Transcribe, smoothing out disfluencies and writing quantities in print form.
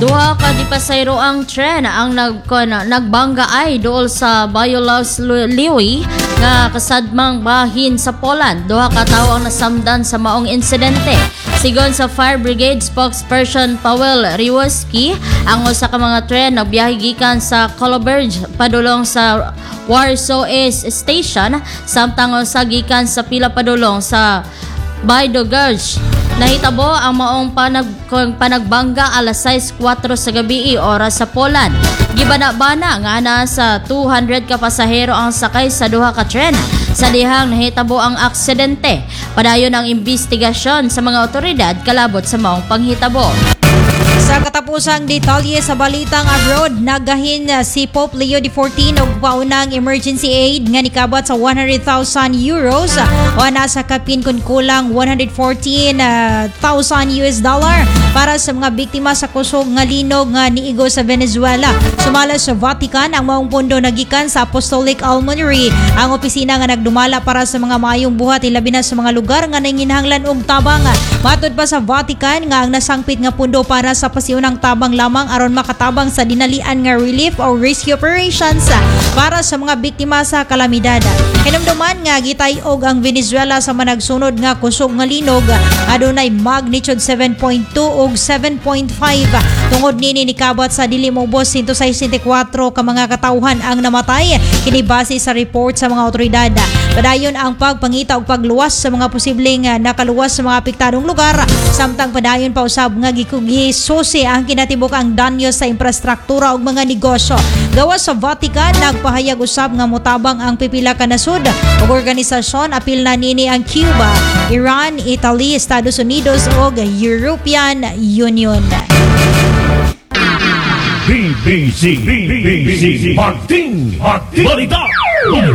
Duha ka di pasayro ang tren ang nagbangga ay dool sa Bayolowski nga kasadmang bahin sa Poland. Duha ka tawo ang nasamdan sa maong insidente. Sigon sa Fire Brigade spokesperson Paweł Ryuski, ang usa ka mga tren nagbiyahe gikan sa Koloberg padulong sa Warsaw East Station samtang usa gikan sa pila padulong sa Bydgoszcz. Nahitabo ang maong panagbangga alas 6:04 sa gabi oras sa Poland. Gibana-bana nga na sa 200 ka pasahero ang sakay sa duha ka tren. Sa dihang nahitabo ang aksidente. Padayon ang investigasyon sa mga otoridad kalabot sa maong panghitabo. Sa katapusang detalye sa balitang abroad, nagahin si Pope Leo XIV og paunang emergency aid nga nikabat sa 100,000 euros o nasa kapin kun kulang 114,000 US dollar para sa mga biktima sa kusog nga linog nga niigo sa Venezuela. Sumala sa Vatican, ang maong pondo nagikan sa Apostolic Almonry, ang opisina nga nagdumala para sa mga maayong buhat ilabi na sa mga lugar nga nanginhanglan og tabang. Matod pa sa Vatican nga ang nasangpit nga pondo para sa pasiunang tabang lamang aron makatabang sa dinalian nga relief or rescue operations para sa mga biktima sa kalamidad. Hinumduman nga gitay-og ang Venezuela sa managsunod nga kusog nga linog, adunay magnitude 7.2 ug 7.5. Tungod nini nikabat sa dili moubos 164 ka mga katawhan ang namatay, kini base sa report sa mga otoridad. Padayon ang pagpangita og pagluwas sa mga posibleng nakaluwas sa mga apektadong lugar, samtang padayon pa usab nga gisusi ang kinatibuk ang danyo sa infrastruktura ug mga negosyo. Gawas sa Vatican, nagpahayag usab nga motabang ang pipila ka nasud ug organisasyon, apil na nini ang Cuba, Iran, Italy, Estados Unidos ug European Union. BBC Martin Balita.